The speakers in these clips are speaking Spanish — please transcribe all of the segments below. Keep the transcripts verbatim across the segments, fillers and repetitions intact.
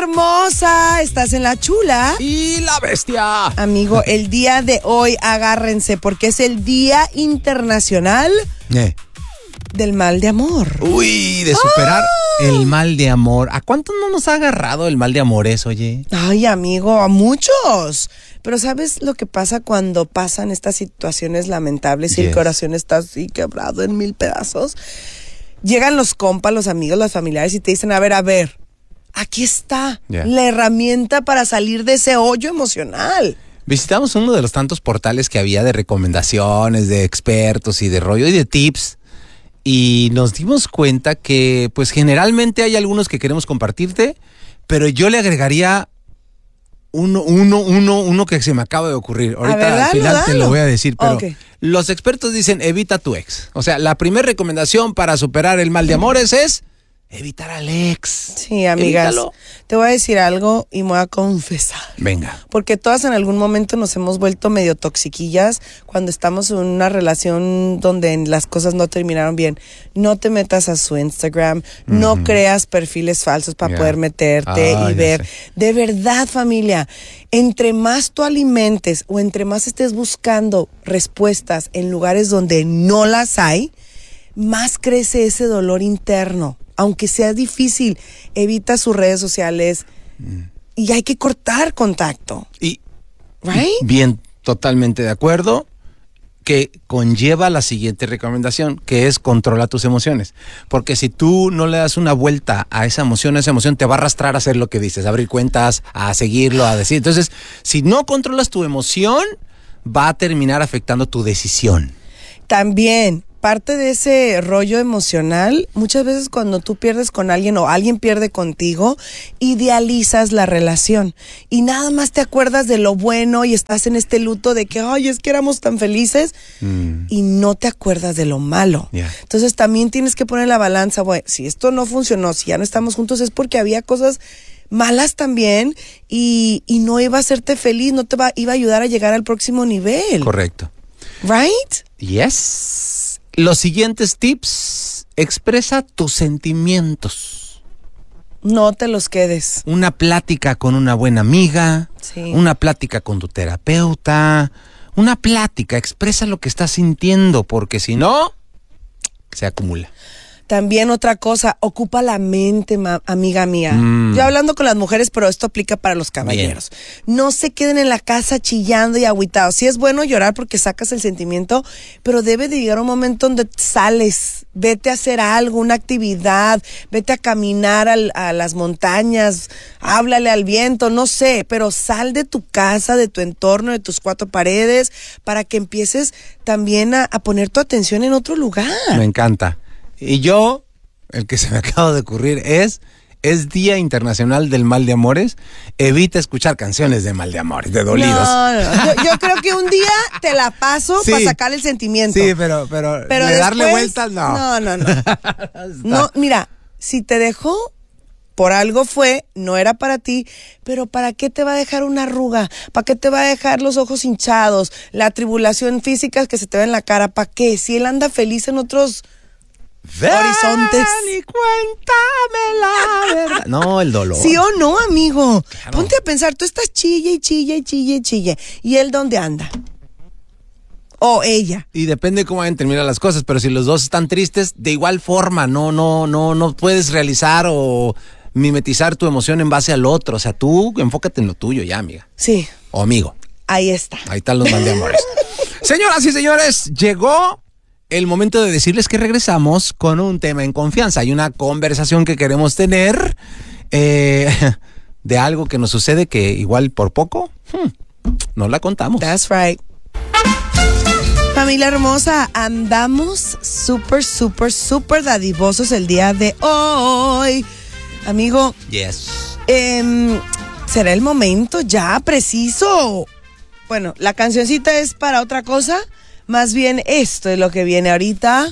hermosa, estás en La Chula y La Bestia. Amigo, el día de hoy agárrense porque es el Día Internacional eh. del Mal de Amor. Uy, de superar ¡ah! El mal de amor. ¿A cuánto no nos ha agarrado el mal de amores, oye? Ay, amigo, a muchos. Pero ¿sabes lo que pasa cuando pasan estas situaciones lamentables y yes. el corazón está así quebrado en mil pedazos? Llegan los compas, los amigos, los familiares y te dicen, a ver, a ver, aquí está yeah. la herramienta para salir de ese hoyo emocional. Visitamos uno de los tantos portales que había de recomendaciones, de expertos y de rollo y de tips. Y nos dimos cuenta que, pues, generalmente hay algunos que queremos compartirte, pero yo le agregaría uno, uno, uno, uno que se me acaba de ocurrir. Ahorita ver, dalo, al final dalo. te lo voy a decir, pero okay. los expertos dicen evita a tu ex. O sea, la primera recomendación para superar el mal de amores es evitar al ex. Sí, amigas. Evítalo. Te voy a decir algo y me voy a confesar. Venga. Porque todas en algún momento nos hemos vuelto medio toxiquillas cuando estamos en una relación donde las cosas no terminaron bien. No te metas a su Instagram, mm-hmm. no creas perfiles falsos para yeah. poder meterte ah, y ver. Sé. De verdad, familia, entre más tú alimentes o entre más estés buscando respuestas en lugares donde no las hay, más crece ese dolor interno. Aunque sea difícil, evita sus redes sociales mm. y hay que cortar contacto. Y right? bien, totalmente de acuerdo, que conlleva la siguiente recomendación, que es controla tus emociones. Porque si tú no le das una vuelta a esa emoción, esa emoción te va a arrastrar a hacer lo que dices, a abrir cuentas, a seguirlo, a decir. Entonces, si no controlas tu emoción, va a terminar afectando tu decisión. También. Parte de ese rollo emocional, muchas veces cuando tú pierdes con alguien o alguien pierde contigo, idealizas la relación y nada más te acuerdas de lo bueno y estás en este luto de que, ay, es que éramos tan felices mm. y no te acuerdas de lo malo. Yeah. Entonces también tienes que poner la balanza, bueno, si esto no funcionó, si ya no estamos juntos es porque había cosas malas también y, y no iba a hacerte feliz, no te va, iba a ayudar a llegar al próximo nivel. Correcto. Right? Yes. Los siguientes tips, expresa tus sentimientos. No te los quedes. Una plática con una buena amiga, sí. una plática con tu terapeuta, una plática, expresa lo que estás sintiendo, porque si no, se acumula. También otra cosa, ocupa la mente, ma- amiga mía. Mm. Yo hablando con las mujeres, pero esto aplica para los caballeros. Bien. No se queden en la casa chillando y agüitados. Sí es bueno llorar porque sacas el sentimiento, pero debe de llegar un momento donde sales, vete a hacer algo, una actividad, vete a caminar al, a las montañas, háblale al viento, no sé, pero sal de tu casa, de tu entorno, de tus cuatro paredes, para que empieces también a, a poner tu atención en otro lugar. Me encanta. Y yo, el que se me acaba de ocurrir es, es Día Internacional del Mal de Amores. Evita escuchar canciones de mal de amores, de dolidos. No, no. Yo, yo creo que un día te la paso sí, para sacar el sentimiento. Sí, pero, pero, pero de después, darle vueltas, no. No, no, no. No, mira, si te dejó, por algo fue, no era para ti, pero ¿para qué te va a dejar una arruga? ¿Para qué te va a dejar los ojos hinchados? La tribulación física que se te ve en la cara, ¿para qué? Si él anda feliz en otros... Ven horizontes. Y cuéntame la verdad. No, el dolor. ¿Sí o no, amigo? Claro. Ponte a pensar, tú estás chille y chille y chille y chille. ¿Y él dónde anda? O ella. Y depende cómo vayan a terminar las cosas, pero si los dos están tristes, de igual forma, no, no, no, no puedes realizar o mimetizar tu emoción en base al otro. O sea, tú enfócate en lo tuyo ya, amiga. Sí. O amigo. Ahí está. Ahí están los mal de amores. Señoras y señores, llegó el momento de decirles que regresamos con un tema en confianza. Hay una conversación que queremos tener eh, de algo que nos sucede que igual por poco hmm, no la contamos. That's right. Familia hermosa, andamos súper, súper, súper dadivosos el día de hoy. Amigo. Yes. Eh, ¿será el momento ya preciso? Bueno, la cancioncita es para otra cosa. Más bien esto es lo que viene ahorita.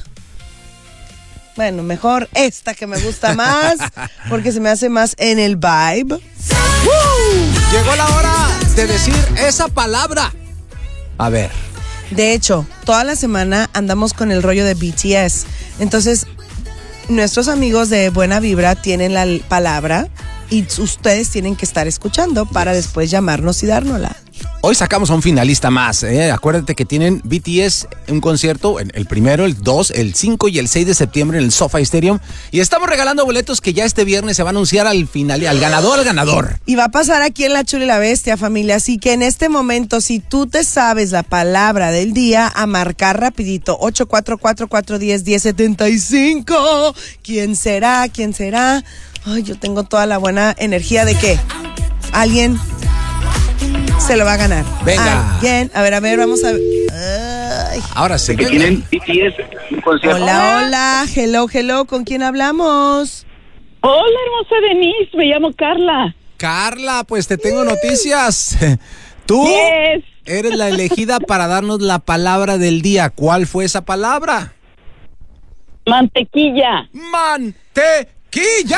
Bueno, mejor esta que me gusta más, porque se me hace más en el vibe. ¡Woo! Llegó la hora de decir esa palabra. A ver. De hecho, toda la semana andamos con el rollo de B T S. Entonces, nuestros amigos de Buena Vibra tienen la palabra y ustedes tienen que estar escuchando para después llamarnos y dárnosla. Hoy sacamos a un finalista más, ¿eh? Acuérdate que tienen B T S un concierto, el primero, el dos, el cinco y el seis de septiembre en el SoFi Stadium. Y estamos regalando boletos que ya este viernes se va a anunciar al final, al ganador, al ganador. Y va a pasar aquí en La Chula y la Bestia, familia. Así que en este momento, si tú te sabes la palabra del día, a marcar rapidito, ocho cuatro cuatro, cuatro uno cero, uno cero siete cinco. ¿Quién será? ¿Quién será? Ay, yo tengo toda la buena energía de que alguien se lo va a ganar. Venga. Alguien. A ver, a ver, vamos a ver. Ay. Ahora sí. Que tienen B T S un concierto. Hola, hola. Hello, hello. ¿Con quién hablamos? Hola, hermosa Denise. Me llamo Carla. Carla, pues te tengo noticias. Tú Yes. eres la elegida para darnos la palabra del día. ¿Cuál fue esa palabra? Mantequilla. ¡Mantequilla!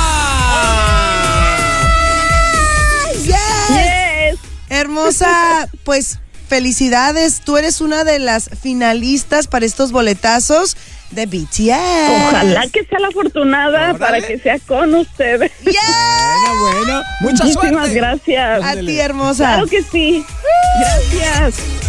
Yes. Yes. Hermosa, pues felicidades. Tú eres una de las finalistas para estos boletazos de B T S. Ojalá que sea la afortunada Órale. para que sea con ustedes. Yes. Bueno, bueno. Mucha Muchísimas suerte. gracias. A ti, hermosa. Claro que sí. Gracias.